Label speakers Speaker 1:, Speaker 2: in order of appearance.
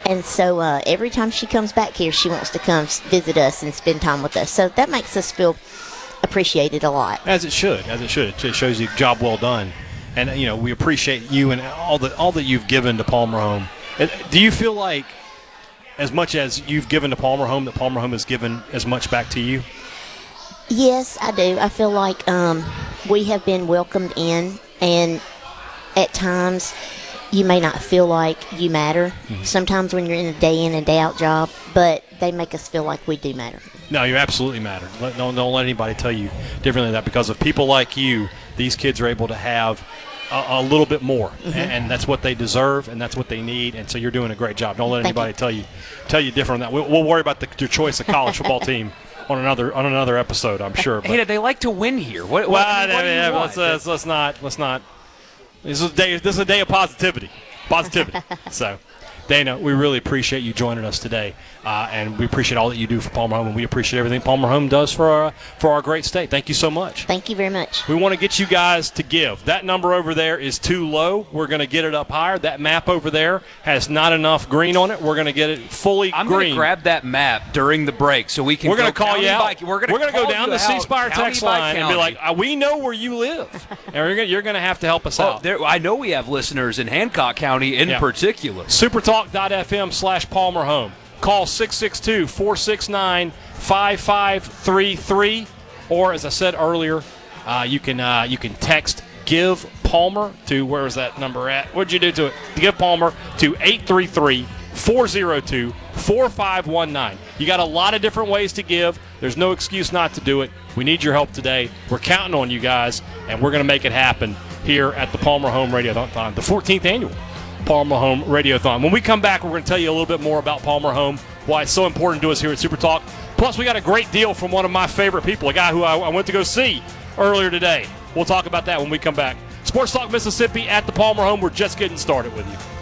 Speaker 1: And so every time she comes back here, she wants to come visit us and spend time with us. So that makes us feel appreciated a lot.
Speaker 2: As it should. It shows you job well done. And, we appreciate you and all that you've given to Palmer Home. Do you feel like as much as you've given to Palmer Home, that Palmer Home has given as much back to you?
Speaker 1: Yes, I do. I feel like we have been welcomed in, and at times you may not feel like you matter. Mm-hmm. Sometimes when you're in a day in and day out job, but they make us feel like we do matter. No,
Speaker 2: you absolutely matter. Don't let anybody tell you differently than that, because of people like you, these kids are able to have a little bit more, mm-hmm. and that's what they deserve, and that's what they need, and so you're doing a great job. Don't let anybody tell you different than that. We'll worry about your choice of college football team on another episode, I'm sure. But.
Speaker 3: Hey, they like to win here. What do you want?
Speaker 2: Let's not. This is a day of positivity. So, Dana, we really appreciate you joining us today, and we appreciate all that you do for Palmer Home, and we appreciate everything Palmer Home does for our great state. Thank you so much.
Speaker 1: Thank you very much.
Speaker 2: We want to get you guys to give. That number over there is too low. We're going to get it up higher. That map over there has not enough green on it. We're going to get it fully green.
Speaker 3: I'm going to grab that map during the break so we can.
Speaker 2: We're going to call you out.
Speaker 3: We're going
Speaker 2: to go down the C Spire text line and be like, "We know where you live, and you're going to have to help us out."
Speaker 3: I know we have listeners in Hancock County in particular.
Speaker 2: Supertalk.fm/Palmer Home. Call 662-469-5533, or as I said earlier, you can text Give Palmer to, where is that number at? What'd you do to it? Give Palmer to 833-402-4519. You got a lot of different ways to give. There's no excuse not to do it. We need your help today. We're counting on you guys, and we're going to make it happen here at the Palmer Home Radiothon, the 14th annual Palmer Home Radiothon. When we come back, we're going to tell you a little bit more about Palmer Home, why it's so important to us here at Super Talk. Plus, we got a great deal from one of my favorite people, a guy who I went to go see earlier today. We'll talk about that when we come back. Sports Talk Mississippi at the Palmer Home. We're just getting started with you.